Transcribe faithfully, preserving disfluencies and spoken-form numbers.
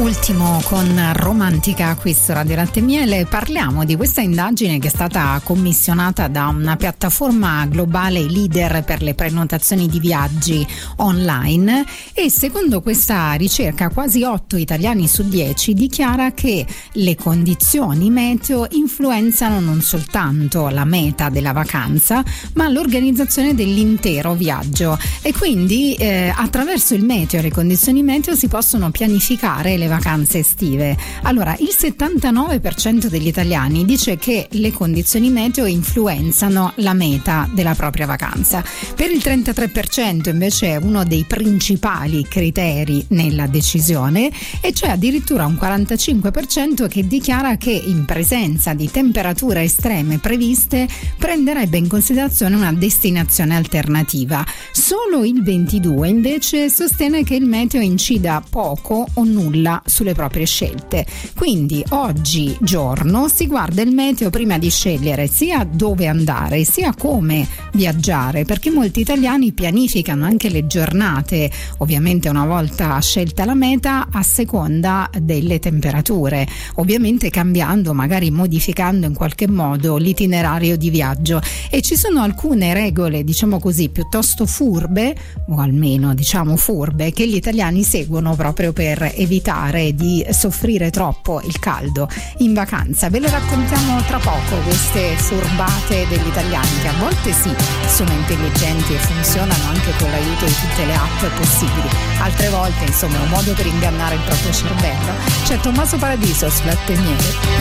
Ultimo con Romantica qui su Radio Latte e Miele. Parliamo di questa indagine che è stata commissionata da una piattaforma globale leader per le prenotazioni di viaggi online, e secondo questa ricerca quasi otto italiani su dieci dichiara che le condizioni meteo influenzano non soltanto la meta della vacanza ma l'organizzazione dell'intero viaggio, e quindi eh, attraverso il meteo e le condizioni meteo si possono pianificare le vacanze estive. Allora, il settantanove per cento degli italiani dice che le condizioni meteo influenzano la meta della propria vacanza. Per il trentatré per cento invece è uno dei principali criteri nella decisione, e c'è addirittura un quarantacinque per cento che dichiara che in presenza di temperature estreme previste prenderebbe in considerazione una destinazione alternativa. Solo il ventidue invece sostiene che il meteo incida poco o nulla sulle proprie scelte. Quindi oggi giorno si guarda il meteo prima di scegliere sia dove andare sia come viaggiare, perché molti italiani pianificano anche le giornate, ovviamente una volta scelta la meta, a seconda delle temperature, ovviamente cambiando, magari modificando in qualche modo l'itinerario di viaggio. E ci sono alcune regole, diciamo così, piuttosto furbe, o almeno diciamo furbe, che gli italiani seguono proprio per evitare di soffrire troppo il caldo in vacanza. Ve le raccontiamo tra poco, queste furbate degli italiani, che a volte sì, sono intelligenti e funzionano anche con l'aiuto di tutte le app possibili, altre volte insomma è un modo per ingannare il proprio cervello. C'è Tommaso Paradiso su Latte e Miele.